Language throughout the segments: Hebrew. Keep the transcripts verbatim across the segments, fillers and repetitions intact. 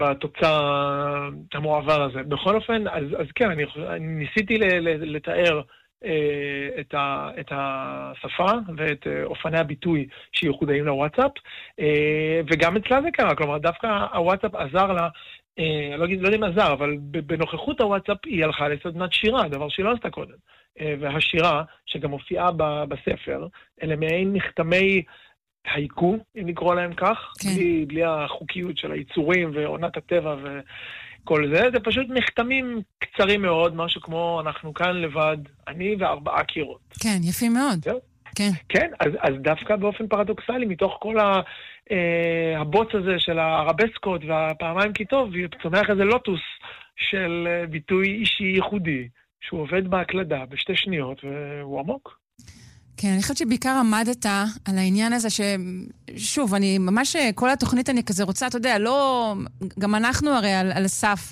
בתוצר המועבר הזה. בכל אופן, אז, אז כן, אני, אני ניסיתי ל, ל, לתאר אה, את, ה, את השפה ואת אה, אופני הביטוי שייחודיים לוואטסאפ, אה, וגם אצלה זה קרה, כלומר, דווקא הוואטסאפ עזר לה, אה, לא, לא יודע אם עזר, אבל בנוכחות הוואטסאפ היא הלכה לסדנת שירה, דבר שהיא לא עשתה קודם. אה, והשירה, שגם מופיעה ב, בספר, אלה מעין מכתמי הייקו, אם נקרא להם כך, כן. בלי, בלי החוקיות של היצורים ועונת הטבע וכל זה, זה פשוט מכתמים קצרים מאוד, משהו כמו אנחנו כאן לבד, אני וארבעה קירות. כן, יפים מאוד. כן, כן. כן אז, אז דווקא באופן פרדוקסלי, מתוך כל ה, אה, הבוץ הזה של הרבסקות והפעמיים כי טוב, צומח איזה לוטוס של ביטוי אישי ייחודי, שהוא עובד בהקלדה בשתי שניות, והוא עמוק. כן, אני חושבת שבעיקר עמדת על העניין הזה ששוב, אני ממש, כל התוכנית אני כזה רוצה, אתה יודע, לא, גם אנחנו הרי על, על סף,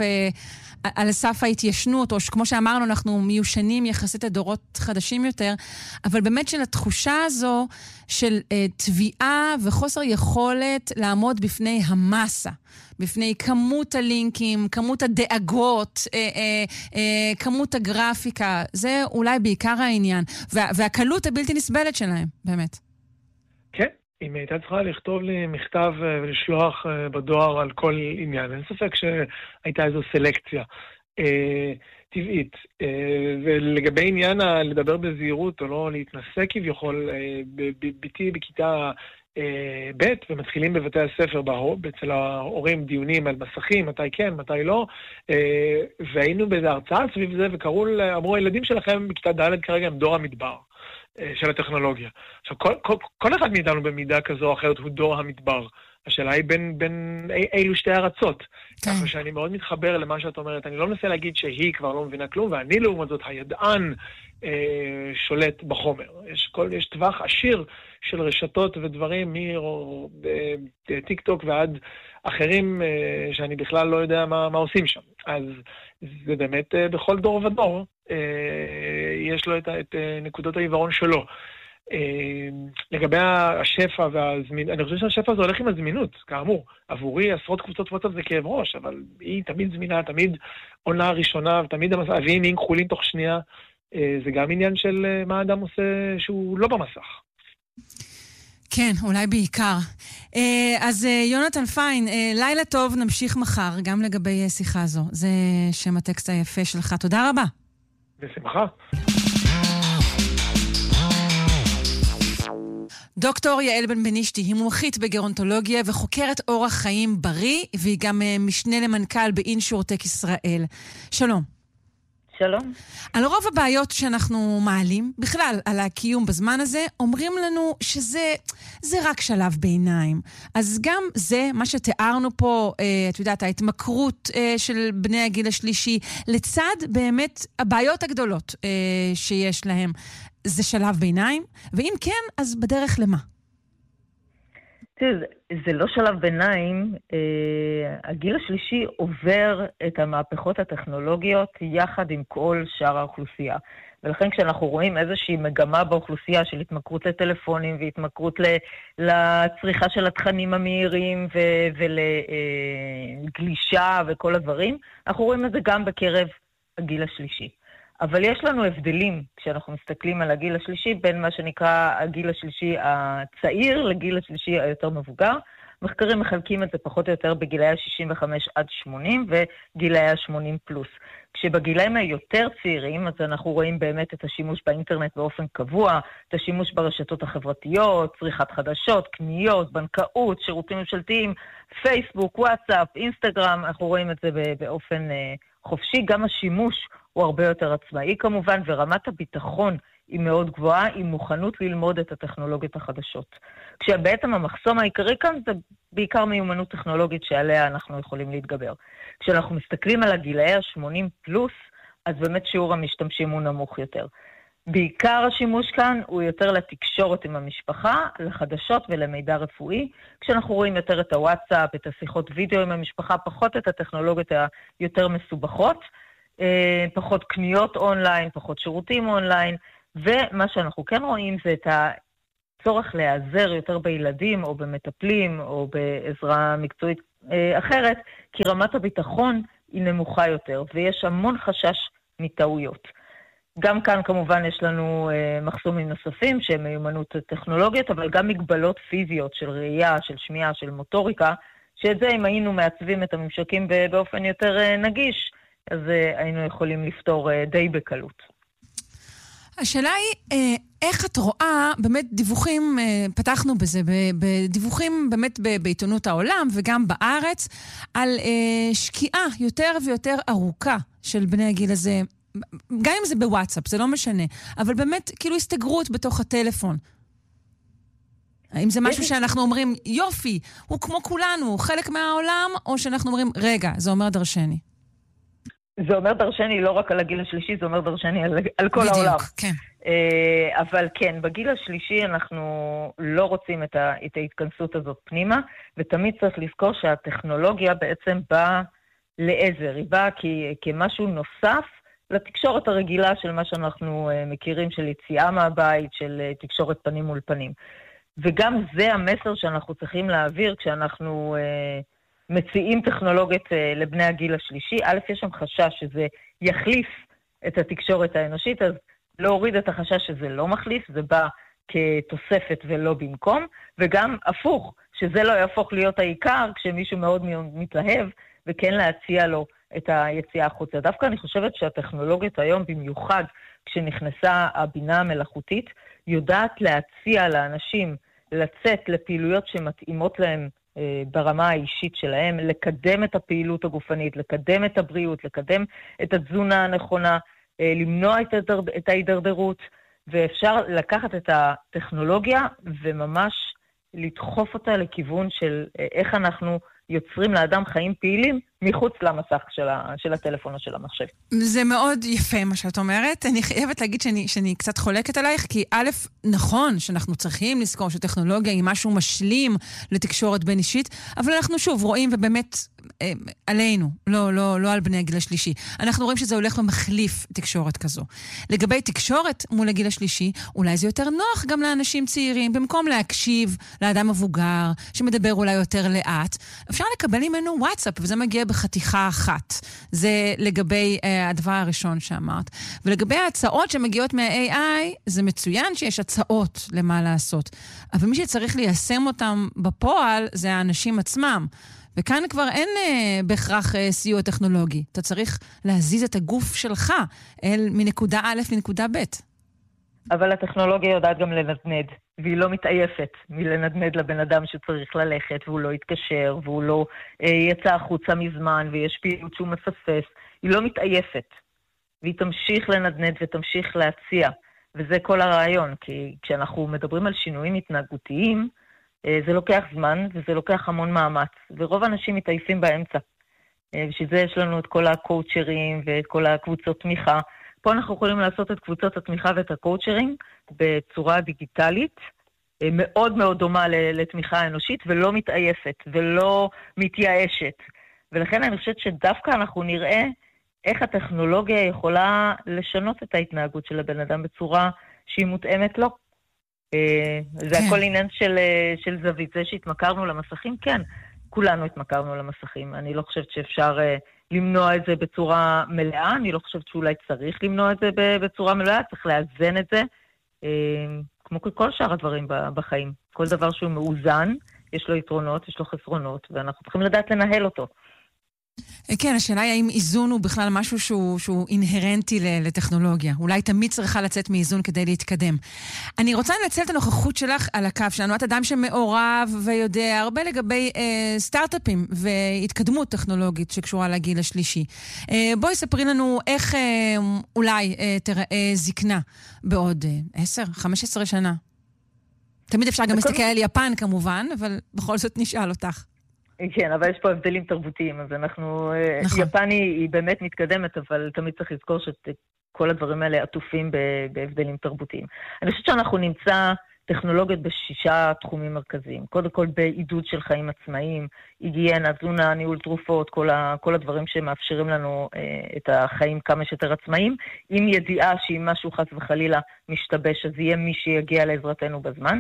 על סף ההתיישנות, או כמו שאמרנו, אנחנו מיושנים יחסית לדורות חדשים יותר, אבל באמת של התחושה הזו של אה, תביעה וחוסר יכולת לעמוד בפני המסה, בפני כמות הלינקים, כמות הדאגות, אה, אה, אה, כמות הגרפיקה, זה אולי בעיקר העניין, וה, והקלות הבלתי נסבלת שלהם, באמת. כן, אם הייתה צריכה לכתוב לי מכתב ולשלוח בדואר על כל עניין, אין ספק שהייתה איזו סלקציה אה, טבעית. אה, ולגבי עניין לדבר בזהירות או לא להתנסה כביכול, אה, ביתי בכיתה אה, ב' ומתחילים בבתי הספר, אצל ההורים דיונים על מסכים, מתי כן, מתי לא, אה, והיינו באיזו הרצאה סביב זה, וקראו, אמרו, הילדים שלכם בכיתה ד' כרגע הם דור המדבר של הטכנולוגיה. עכשיו, כל, כל, כל אחד מאיתנו במידה כזו או אחרת הוא דור המדבר. השאלה היא בין, בין אי, אילו שתי ארצות. כן. ככה שאני מאוד מתחבר למה שאת אומרת. אני לא מנסה להגיד שהיא כבר לא מבינה כלום, ואני לעומת זאת הידען אה, שולט בחומר. יש, כל, יש טווח עשיר של רשתות ודברים מטיק טוק ועד אחרים אה, שאני בכלל לא יודע מה, מה עושים שם. אז זה באמת אה, בכל דור ודור יש לו את, את נקודות העיוורון שלו. לגבי השפע והזמינות, אני חושב שהשפע זה הולך עם הזמינות, כאמור. עבורי עשרות קבוצות וואטסאפ זה כאב ראש, אבל היא תמיד זמינה, תמיד עונה ראשונה, ותמיד אביאים נהיים כחולים תוך שנייה. זה גם עניין של מה האדם עושה שהוא לא במסך. כן, אולי בעיקר. אז יונתן פיין, לילה טוב, נמשיך מחר, גם לגבי שיחה זו. זה שם הטקסט היפה שלך. תודה רבה. בשמחה. דוקטור יעל בן בנישתי היא מומחית בגרונטולוגיה וחוקרת אורח חיים בריא, והיא גם משנה למנכ"ל באינשורטק ישראל. שלום. שלום. על רוב הבעיות שאנחנו מעלים, בכלל על הקיום בזמן הזה, אומרים לנו שזה זה רק שלב ביניים. אז גם זה, מה שתיארנו פה, את יודעת, ההתמכרות של בני הגיל השלישי, לצד באמת הבעיות הגדולות שיש להם, זה שלב ביניים? ואם כן, אז בדרך למה? תראה, זה לא שלב ביניים. הגיל השלישי עובר את המהפכות הטכנולוגיות יחד עם כל שאר האוכלוסייה. ולכן כשאנחנו רואים איזושהי מגמה באוכלוסייה של התמכרות לטלפונים והתמכרות לצריכה של התכנים המהירים ולגלישה וכל הדברים, אנחנו רואים את זה גם בקרב הגיל השלישי. אבל יש לנו הבדלים כשאנחנו מסתכלים על הגיל השלישי בין מה שנקרא הגיל השלישי הצעיר לגיל השלישי היותר מבוגר. מחקרים מחלקים את זה פחות או יותר בגילאי ה-שישים וחמש עד שמונים וגילאי ה-שמונים פלוס. כשבגילאים היותר צעירים, אז אנחנו רואים באמת את השימוש באינטרנט באופן קבוע, את השימוש ברשתות החברתיות, צריכת חדשות, קניות, בנקאות, שירותים ממשלתיים, פייסבוק, וואטסאפ, אינסטגרם, אנחנו רואים את זה באופן אה, חופשי. גם השימוש הוא הרבה יותר עצמאי כמובן, ורמת הביטחון היא מאוד גבוהה, עם מוכנות ללמוד את הטכנולוגיות החדשות. כשבעצם המחסום העיקרי כאן זה בעיקר מיומנות טכנולוגית שעליה אנחנו יכולים להתגבר. כשאנחנו מסתכלים על הגילאי ה-שמונים פלוס, אז באמת שיעור המשתמשים הוא נמוך יותר. בעיקר השימוש כאן הוא יותר לתקשורת עם המשפחה, לחדשות ולמידע רפואי, כשאנחנו רואים יותר את הוואטסאפ, את השיחות וידאו עם המשפחה, פחות את הטכנולוגיות היותר מסובכות, פחות קניות אונליין, פחות שירותים אונליין, ומה שאנחנו כן רואים זה את הצורך להיעזר יותר בילדים או במטפלים או בעזרה מקצועית אחרת, כי רמת הביטחון היא נמוכה יותר, ויש המון חשש מטעויות. גם כאן כמובן יש לנו אה, מחסומים נוספים שהם מיומנות טכנולוגית, אבל גם מגבלות פיזיות של ראייה, של שמיעה, של מוטוריקה, שאת זה אם היינו מעצבים את הממשקים באופן יותר אה, נגיש, אז אה, היינו יכולים לפתור אה, די בקלות. השאלה היא, אה, איך את רואה באמת דיווחים, אה, פתחנו בזה, בדיווחים באמת ב- בעיתונות העולם וגם בארץ, על אה, שקיעה יותר ויותר ארוכה של בני הגיל הזה, גם אם זה בוואטסאפ, זה לא משנה, אבל באמת כאילו הסתגרות בתוך הטלפון. האם זה משהו שאנחנו אומרים, יופי, הוא כמו כולנו, הוא חלק מהעולם, או שאנחנו אומרים, רגע, זה אומר דרשני? זה אומר דרשני לא רק על הגיל השלישי, זה אומר דרשני על, על כל בדיוק, העולם. כן. אבל כן, בגיל השלישי אנחנו לא רוצים את, ה, את ההתכנסות הזאת פנימה, ותמיד צריך לזכור שהטכנולוגיה בעצם באה לעזר, היא באה כ- כמשהו נוסף, לתקשורת הרגילה של מה שאנחנו uh, מכירים, של יציאה מהבית, של uh, תקשורת פנים מול פנים. וגם זה המסר שאנחנו צריכים להעביר כשאנחנו uh, מציעים טכנולוגיות uh, לבני הגיל השלישי. א', יש שם חשש שזה יחליף את התקשורת האנושית, אז להוריד את החשש שזה לא מחליף, זה בא כתוספת ולא במקום, וגם הפוך, שזה לא יהפוך להיות העיקר כשמישהו מאוד מתלהב, וכן להציע לו את היציאה החוצה. דווקא אני חושבת שהטכנולוגיות היום, במיוחד כשנכנסה הבינה המלאכותית, יודעת להציע לאנשים לצאת לפעילויות שמתאימות להם אה, ברמה האישית שלהם, לקדם את הפעילות הגופנית, לקדם את הבריאות, לקדם את התזונה הנכונה, אה, למנוע את, הדרד, את ההידרדרות, ואפשר לקחת את הטכנולוגיה וממש לדחוף אותה לכיוון של אה, איך אנחנו יוצרים לאדם חיים פעילים מחוץ למסך של, ה, של הטלפון או של המחשב. זה מאוד יפה מה שאת אומרת. אני חייבת להגיד שאני, שאני קצת חולקת עלייך, כי א', נכון שאנחנו צריכים לזכור שטכנולוגיה היא משהו משלים לתקשורת בין אישית, אבל אנחנו שוב רואים ובאמת אה, עלינו, לא, לא, לא על בני הגיל השלישי. אנחנו רואים שזה הולך ומחליף תקשורת כזו. לגבי תקשורת מול הגיל השלישי, אולי זה יותר נוח גם לאנשים צעירים, במקום להקשיב לאדם מבוגר, שמדבר אולי יותר לאט, אפשר לקבל ממנו וואטסאפ, וזה מגיע בחתיכה אחת. זה לגבי uh, הדבר הראשון שאמרת. ולגבי ההצעות שמגיעות מה-איי איי, זה מצוין שיש הצעות למה לעשות. אבל מי שצריך ליישם אותם בפועל, זה האנשים עצמם. וכאן כבר אין uh, בהכרח uh, סיוע טכנולוגי. אתה צריך להזיז את הגוף שלך אל מנקודה א' לנקודה ב'. אבל הטכנולוגיה יודעת גם לנדנד, והיא לא מתעייפת מלנדנד לבן אדם שצריך ללכת, והוא לא יתקשר, והוא לא אה, יצא החוצה מזמן, ויש פעילות שהוא מפספס. היא לא מתעייפת, והיא תמשיך לנדנד ותמשיך להציע. וזה כל הרעיון, כי כשאנחנו מדברים על שינויים התנהגותיים, אה, זה לוקח זמן, וזה לוקח המון מאמץ, ורוב האנשים מתעייפים באמצע. אה, בשביל זה יש לנו את כל הקואוצ'רים ואת כל הקבוצות תמיכה, פה אנחנו יכולים לעשות את קבוצות התמיכה ואת הקואוצ'רינג בצורה דיגיטלית, מאוד מאוד דומה לתמיכה האנושית, ולא מתעייפת, ולא מתייאשת. ולכן אני חושבת שדווקא אנחנו נראה איך הטכנולוגיה יכולה לשנות את ההתנהגות של הבן אדם בצורה שהיא מותאמת לו. זה כן. הכל עניין של, של זווית. זה שהתמכרנו למסכים, כן, כולנו התמכרנו למסכים. אני לא חושבת שאפשר למנוע את זה בצורה מלאה, אני לא חושבת שאולי צריך למנוע את זה בצורה מלאה, צריך לאזן את זה, כמו כל שאר הדברים בחיים. כל דבר שהוא מאוזן, יש לו יתרונות, יש לו חסרונות, ואנחנו צריכים לדעת לנהל אותו. כן, השאלה היא האם איזון הוא בכלל משהו שהוא, שהוא אינהרנטי לטכנולוגיה. אולי תמיד צריכה לצאת מאיזון כדי להתקדם. אני רוצה לנצל את הנוכחות שלך על הקו שלנו. את אדם שמעורב ויודע הרבה לגבי אה, סטארט-אפים והתקדמות טכנולוגית שקשורה לגיל השלישי. אה, בואי ספרי לנו איך אה, אולי אה, תראה זקנה בעוד עשר, חמש עשרה שנה. תמיד אפשר גם להסתכל על יפן כמובן, אבל בכל זאת נשאל אותך. כן, אבל יש פה הבדלים תרבותיים, אז אנחנו... נכון. יפן היא באמת מתקדמת, אבל תמיד צריך לזכור שכל הדברים האלה עטופים בהבדלים תרבותיים. אני חושבת שאנחנו נמצא טכנולוגיות בשישה תחומים מרכזיים. קודם כל בעידוד של חיים עצמאיים, היגיינה, תזונה, ניהול תרופות, כל, ה, כל הדברים שמאפשרים לנו אה, את החיים כמה שיותר עצמאיים, עם ידיעה שאם משהו חס וחלילה משתבש, אז יהיה מי שיגיע לעזרתנו בזמן.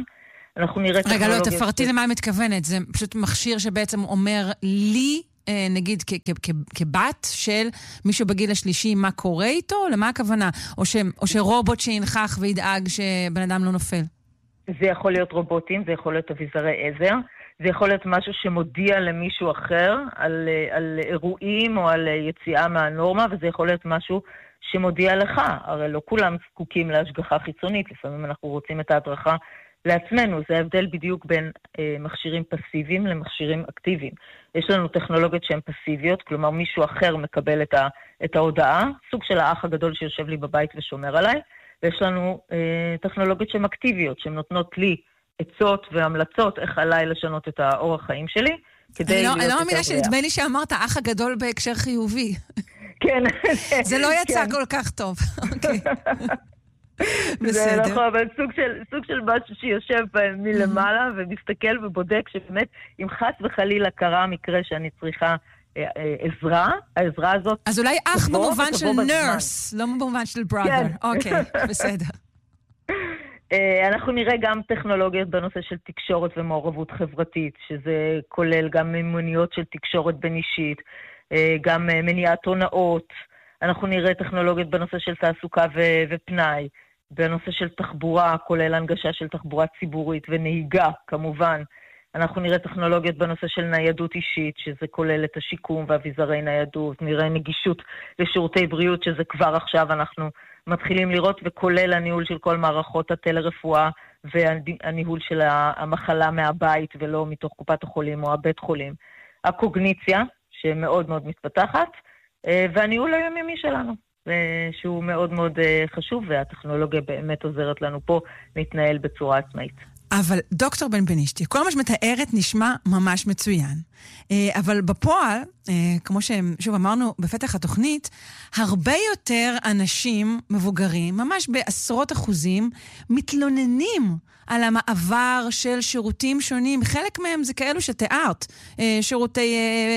אנחנו נראה רגע, לא, תפרטי למה את מתכוונת. זה פשוט מכשיר שבעצם אומר לי, נגיד, כבת של מישהו בגיל השלישי, מה קורה איתו? למה הכוונה? או שרובוט שינכח וידאג שבן אדם לא נופל? זה יכול להיות רובוטים, זה יכול להיות אביזרי עזר, זה יכול להיות משהו שמודיע למישהו אחר על, על אירועים או על יציאה מהנורמה, וזה יכול להיות משהו שמודיע לך. הרי לא כולם זקוקים להשגחה חיצונית, לפעמים אנחנו רוצים את ההדרכה לעצמנו. זה ההבדל בדיוק בין אה, מכשירים פסיביים למכשירים אקטיביים. יש לנו טכנולוגיות שהן פסיביות, כלומר מישהו אחר מקבל את, ה, את ההודעה, סוג של האח הגדול שיושב לי בבית ושומר עליי, ויש לנו אה, טכנולוגיות שהן אקטיביות, שהן נותנות לי עצות והמלצות איך עליי לשנות את האורח חיים שלי, כדי להיות יותר בריאה. אני לא מאמינה שנדמה לי שאמרת האח הגדול בהקשר חיובי. כן. זה לא יצא כל כך טוב. אוקיי. זה נכון, אבל סוג של, סוג של משהו שיושב מלמעלה ומסתכל ובודק שבאמת אם חס וחלילה קרה מקרה שאני צריכה אה, אה, עזרה, העזרה הזאת... אז אולי אח במובן של נרס, לא במובן של בראדר. אוקיי, בסדר. אנחנו נראה גם טכנולוגיות בנושא של תקשורת ומעורבות חברתית, שזה כולל גם מימוניות של תקשורת בין אישית, גם מניעת הונאות. אנחנו נראה טכנולוגיות בנושא של תעסוקה ו- ופנאי, בנושא של תחבורה, כולל הנגשה של תחבורה ציבורית ונהיגה, כמובן. אנחנו נראה טכנולוגיות בנושא של ניידות אישית, שזה כולל את השיקום והוויזרי ניידות. נראה נגישות לשירותי בריאות, שזה כבר עכשיו אנחנו מתחילים לראות, וכולל הניהול של כל מערכות הטלרפואה, והניהול של המחלה מהבית ולא מתוך קופת החולים או הבית חולים. הקוגניציה, שמאוד מאוד מתפתחת, והניהול היומיומי שלנו, שהוא מאוד מאוד חשוב, והטכנולוגיה באמת עוזרת לנו פה להתנהל בצורה עצמאית. אבל דוקטור בן בנישתי, כל מה שמתארת נשמע ממש מצוין. אבל בפועל, כמו ששוב אמרנו בפתח התוכנית, הרבה יותר אנשים מבוגרים, ממש בעשרות אחוזים, מתלוננים על המעבר של שירותים שונים. חלק מהם זה כאלו שתיארת, שירותי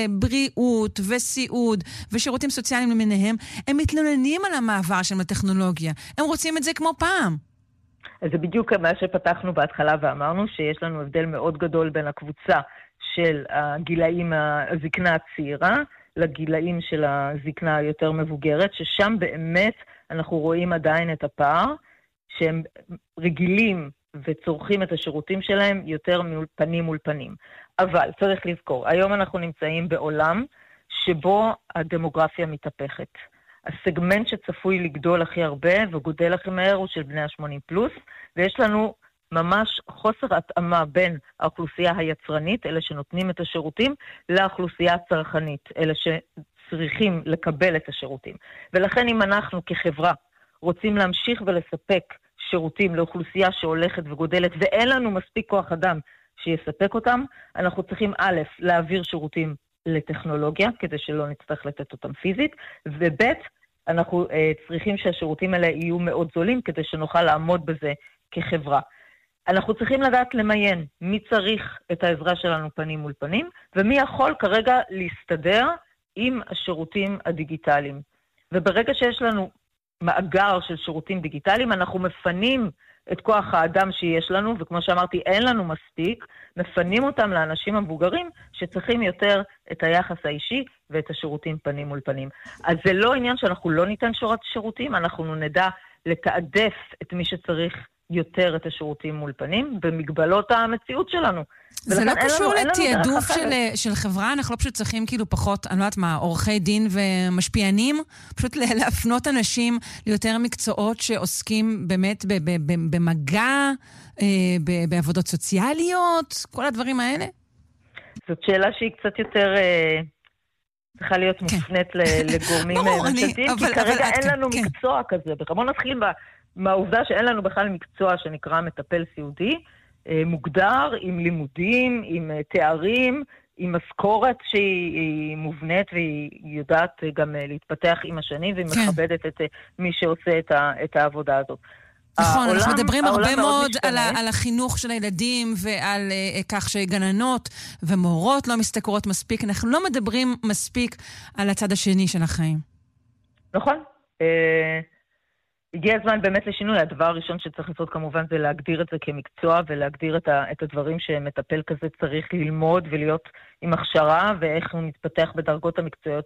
בריאות וסיעוד ושירותים סוציאליים למיניהם. הם מתלוננים על המעבר של הטכנולוגיה. הם רוצים את זה כמו פעם. אז זה בדיוק מה שפתחנו בהתחלה ואמרנו, שיש לנו הבדל מאוד גדול בין הקבוצה של הגילאים הזקנה הצעירה, לגילאים של הזקנה היותר מבוגרת, ששם באמת אנחנו רואים עדיין את הפער, שהם רגילים וצורכים את השירותים שלהם יותר מול פנים מול פנים. אבל צריך לזכור, היום אנחנו נמצאים בעולם שבו הדמוגרפיה מתהפכת. הסגמנט שצפוי לגדול הכי הרבה וגודל הכי מהר הוא של בני ה-שמונים פלוס, ויש לנו ממש חוסר התאמה בין האוכלוסייה היצרנית, אלה שנותנים את השירותים, לאוכלוסייה הצרכנית, אלה שצריכים לקבל את השירותים. ולכן אם אנחנו כחברה רוצים להמשיך ולספק שירותים לאוכלוסייה שהולכת וגודלת, ואין לנו מספיק כוח אדם שיספק אותם, אנחנו צריכים א', להעביר שירותים לטכנולוגיה, כדי שלא נצטרך לתת אותם פיזית, וב' אנחנו uh, צריכים שהשירותים האלה יהיו מאוד זולים, כדי שנוכל לעמוד בזה כחברה. אנחנו צריכים לדעת למיין מי צריך את העזרה שלנו פנים מול פנים, ומי יכול כרגע להסתדר עם השירותים הדיגיטליים. וברגע שיש לנו מאגר של שירותים דיגיטליים, אנחנו מפנים את כוח האדם שיש לנו, וכמו שאמרתי, אין לנו מספיק, מפנים אותם לאנשים המבוגרים שצריכים יותר את היחס האישי ואת השירותים פנים מול פנים. אז זה לא עניין שאנחנו לא ניתן שורת שירותים, אנחנו נדע לתעדף את מי שצריך יותר את השירותים מול פנים, במגבלות המציאות שלנו. זה לא קשור לתיעדוף של, של חברה, אנחנו לא פשוט צריכים כאילו פחות, אני לא יודעת מה, עורכי דין ומשפיענים, פשוט להפנות אנשים ליותר מקצועות שעוסקים באמת ב, ב, ב, במגע, ב, בעבודות סוציאליות, כל הדברים האלה? זאת שאלה שהיא קצת יותר צריכה להיות מופנית לגורמים ממשלתיים, כי כרגע אין לנו מקצוע כזה. בוא נתחיל מהעובדה שאין לנו בכלל מקצוע שנקרא מטפל סיעודי, מוגדר, עם לימודים, עם תארים, עם משכורת שהיא מובנית והיא יודעת גם להתפתח עם השנים, והיא כן. מכבדת את מי שעושה את, ה, את העבודה הזאת. נכון, העולם, אנחנו מדברים הרבה מאוד על, ה, על החינוך של הילדים ועל uh, כך שגננות ומורות לא מסתכרות מספיק. אנחנו לא מדברים מספיק על הצד השני של החיים. נכון. הגיע הזמן באמת לשינוי. הדבר הראשון שצריך לעשות כמובן זה להגדיר את זה כמקצוע, ולהגדיר את, ה, את הדברים שמטפל כזה צריך ללמוד ולהיות עם הכשרה, ואיך הוא מתפתח בדרגות המקצועיות